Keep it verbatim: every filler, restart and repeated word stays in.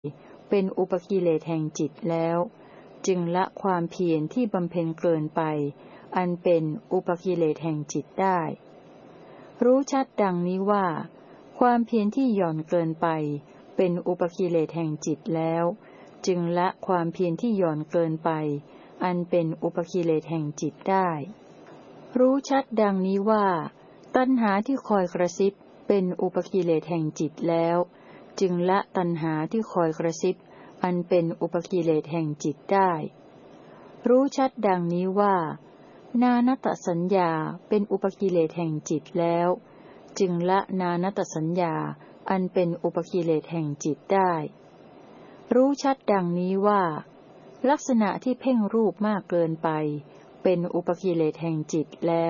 เป็นอุปกิเลสแห่งจิตแล้วจึงละความเพียรที่บำเพ็ญเกินไปอันเป็นอุปกิเลสแห่งจิตได้รู้ชัดดังนี้ว่าความเพียรที่หย่อนเกินไปเป็นอุปกิเลสแห่งจิตแล้วจึงละความเพียรที่หย่อนเกินไปอันเป็นอุปกิเลสแห่งจิตได้รู้ชัดดังนี้ว่าตัณหาที่คอยกระซิบเป็นอุปกิเลสแห่งจิตแล้วจึงละตัณหาที่คอยกระซิบอันเป็นอุปกิเลสแห่งจิตได้รู้ชัดดังนี้ว่านานตสัญญาเป็นอุปกิเลสแห่งจิตแล้วจึงละนานตสัญญาอันเป็นอุปกิเลสแห่งจิตได้รู้ชัดดังนี้ว่าลักษณะที่เพ่งรูปมากเกินไปเป็นอุปกิเลสแห่งจิตแล้ว